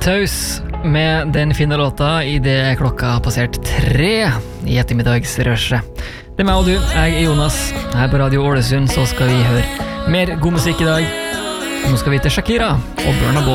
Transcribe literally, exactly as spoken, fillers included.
Taus med den fine låta I det klokka passert tre I ettermiddagsrøsjet. Det er meg og du, jeg er Jonas. Her på Radio Ålesund så skal vi høre mer god musikk I dag. Nå skal vi til Shakira og Burna Boy.